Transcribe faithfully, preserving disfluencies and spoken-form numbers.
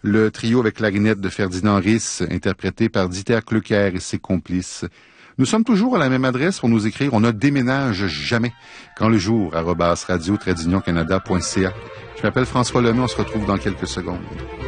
le trio avec clarinette de Ferdinand Ris, interprété par Dieter Klöcker et ses complices. Nous sommes toujours à la même adresse pour nous écrire. On ne déménage jamais. Quand le jour, arobase radio-canada.ca. Je m'appelle François Lemay, on se retrouve dans quelques secondes.